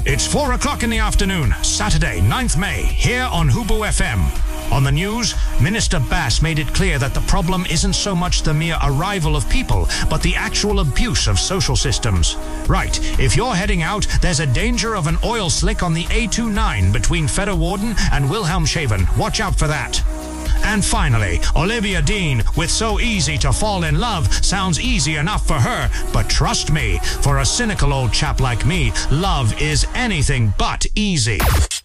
It's 4 o'clock in the afternoon, Saturday, 9th May, here on Hubu FM. On the news, Minister Bass made it clear that the problem isn't so much the mere arrival of people, but the actual abuse of social systems. Right, if you're heading out, there's a danger of an oil slick on the A29 between Fedderwarden and Wilhelmshaven. Watch out for that. And finally, Olivia Dean, with So Easy to Fall in Love, sounds easy enough for her, but trust me, for a cynical old chap like me, love is anything but easy.